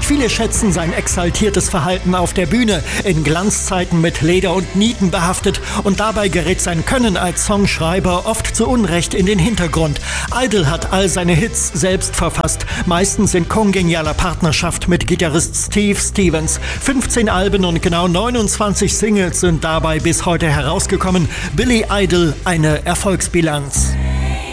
Viele schätzen sein exaltiertes Verhalten auf der Bühne, in Glanzzeiten mit Leder und Nieten behaftet, und dabei gerät sein Können als Songschreiber oft zu Unrecht in den Hintergrund. Idol hat all seine Hits selbst verfasst, meistens in kongenialer Partnerschaft mit Gitarrist Steve Stevens. 15 Alben und genau 29 Singles sind dabei bis heute herausgekommen. Billy Idol, eine Erfolgsbilanz.